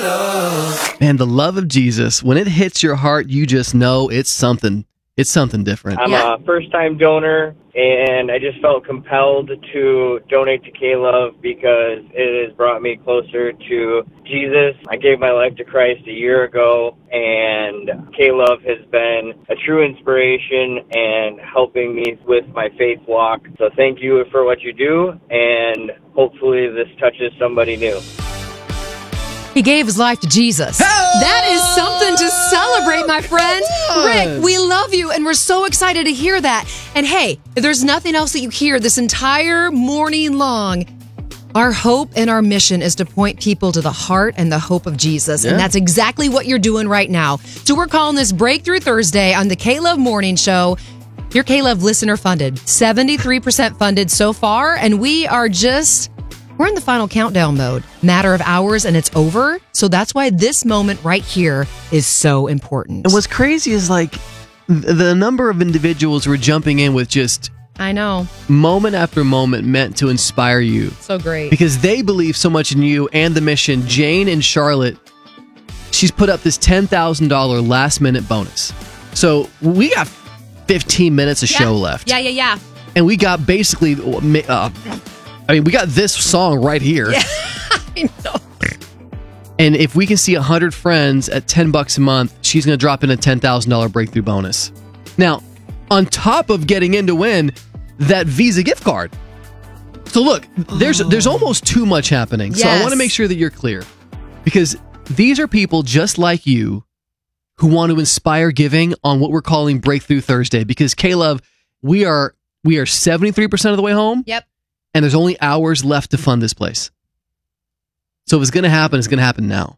Man, the love of Jesus, when it hits your heart, you just know it's something. It's something different. I'm a first-time donor, and I just felt compelled to donate to K-Love because it has brought me closer to Jesus. I gave my life to Christ a year ago, and K-Love has been a true inspiration and helping me with my faith walk. So thank you for what you do, and hopefully this touches somebody new. He gave his life to Jesus. That is something to celebrate, my friend. Rick, we love you, and we're so excited to hear that. And hey, if there's nothing else that you hear this entire morning long, our hope and our mission is to point people to the heart and the hope of Jesus. And that's exactly what you're doing right now. So we're calling this Breakthrough Thursday on the K-Love Morning Show. Your K-Love listener funded, 73% funded so far, and we're in the final countdown mode. Matter of hours and it's over. So that's why this moment right here is so important. And what's crazy is like the number of individuals who are jumping in with just I know. moment after moment meant to inspire you. So great. Because they believe so much in you and the mission. Jane in Charlotte, she's put up this $10,000 last minute bonus. So we got 15 minutes of show left. Yeah. And we got basically... we got this song right here. Yeah, I know. And if we can see 100 friends at $10 a month, she's going to drop in a $10,000 breakthrough bonus. Now, on top of getting in to win that Visa gift card. So look, there's almost too much happening. Yes. So I want to make sure that you're clear. Because these are people just like you who want to inspire giving on what we're calling Breakthrough Thursday. Because K-Love, we are 73% of the way home. Yep. And there's only hours left to fund this place. So if it's going to happen, it's going to happen now.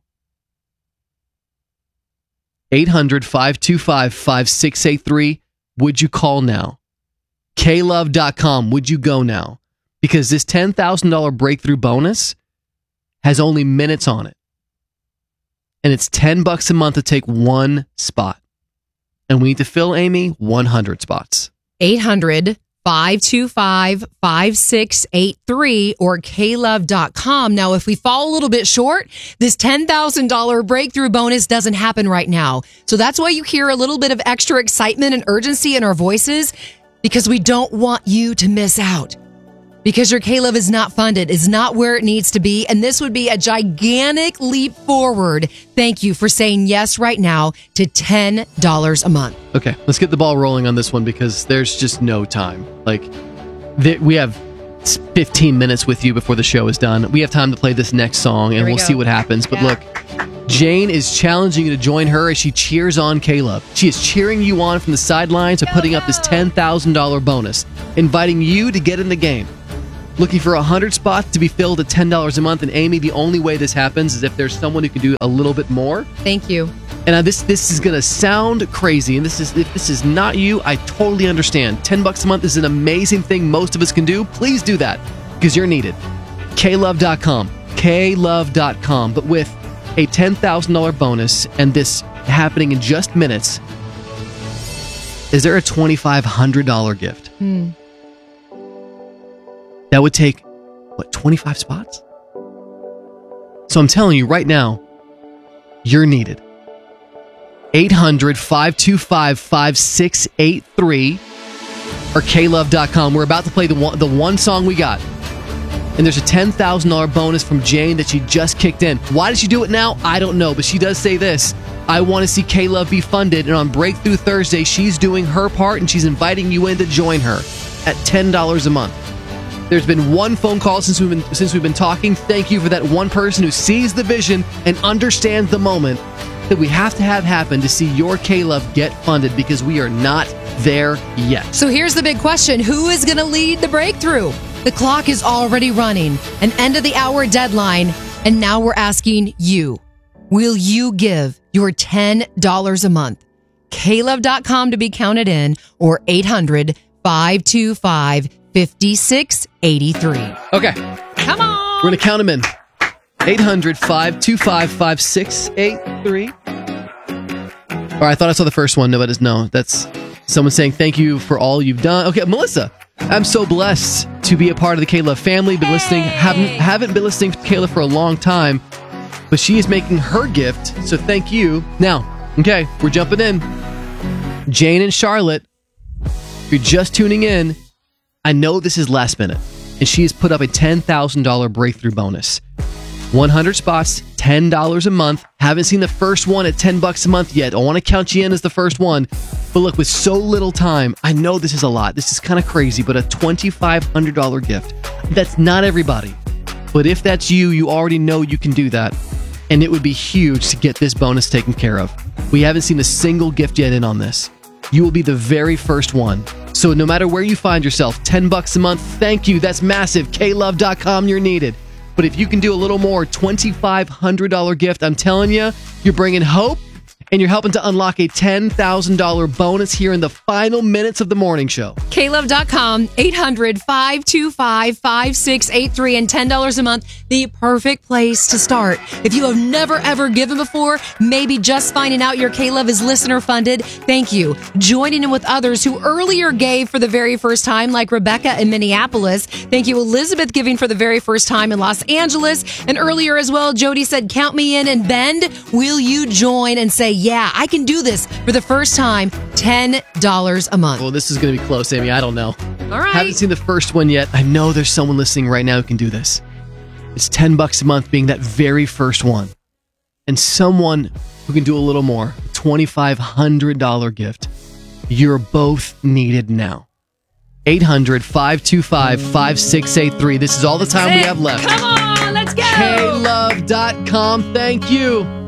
800-525-5683. Would you call now? klove.com. Would you go now? Because this $10,000 breakthrough bonus has only minutes on it. And it's $10 a month to take one spot. And we need to fill, Amy, 100 spots. 800-525-5683 or klove.com. Now, if we fall a little bit short, this $10,000 breakthrough bonus doesn't happen right now. So that's why you hear a little bit of extra excitement and urgency in our voices, because we don't want you to miss out. Because your K-Love is not funded, is not where it needs to be, and this would be a gigantic leap forward. Thank you for saying yes right now to $10 a month. Okay, let's get the ball rolling on this one because there's just no time. We have 15 minutes with you before the show is done. We have time to play this next song, and we'll see what happens. But look, Jane is challenging you to join her as she cheers on K-Love. She is cheering you on from the sidelines of putting up this $10,000 bonus, inviting you to get in the game. Looking for 100 spots to be filled at $10 a month. And Amy, the only way this happens is if there's someone who can do a little bit more. Thank you. And this is going to sound crazy. And if this is not you, I totally understand. $10 a month is an amazing thing most of us can do. Please do that because you're needed. klove.com. klove.com. But with a $10,000 bonus and this happening in just minutes, is there a $2,500 gift? That would take, 25 spots? So I'm telling you right now, you're needed. 800-525-5683 or klove.com. We're about to play the one song we got. And there's a $10,000 bonus from Jane that she just kicked in. Why did she do it now? I don't know, but she does say this. I want to see K-Love be funded, and on Breakthrough Thursday, she's doing her part, and she's inviting you in to join her at $10 a month. There's been one phone call since we've been talking. Thank you for that one person who sees the vision and understands the moment that we have to have happen to see your K-Love get funded, because we are not there yet. So here's the big question. Who is going to lead the breakthrough? The clock is already running, an end of the hour deadline, and now we're asking you, will you give your $10 a month? klove.com to be counted in, or 800-525-5683. Okay. Come on. We're going to count them in. 800-525-5683. All right, I thought I saw the first one. No, that is no. That's someone saying thank you for all you've done. Okay, Melissa, I'm so blessed to be a part of the K-Love family. Been listening, haven't been listening to K-Love for a long time. But she is making her gift, so thank you. Now, okay, we're jumping in. Jane and Charlotte, if you're just tuning in, I know this is last minute, and she has put up a $10,000 breakthrough bonus. 100 spots, $10 a month. Haven't seen the first one at $10 a month yet. I want to count you in as the first one. But look, with so little time, I know this is a lot. This is kind of crazy, but a $2,500 gift. That's not everybody. But if that's you, you already know you can do that. And it would be huge to get this bonus taken care of. We haven't seen a single gift yet in on this. You will be the very first one. So no matter where you find yourself, $10 a month, thank you. That's massive. klove.com, you're needed. But if you can do a little more, $2,500 gift, I'm telling you, you're bringing hope and you're helping to unlock a $10,000 bonus here in the final minutes of the morning show. klove.com, 800-525-5683, and $10 a month, the perfect place to start. If you have never, ever given before, maybe just finding out your K-Love is listener funded, thank you. Joining in with others who earlier gave for the very first time, like Rebecca in Minneapolis. Thank you, Elizabeth, giving for the very first time in Los Angeles. And earlier as well, Jody said, count me in. And Bend, will you join and say, yeah, I can do this for the first time, $10 a month. Well, this is going to be close, Amy. I don't know. All right. Haven't seen the first one yet. I know there's someone listening right now who can do this. It's $10 a month being that very first one. And someone who can do a little more, a $2,500 gift. You're both needed now. 800-525-5683. This is all the time we have left. Come on, let's go. klove.com. Thank you.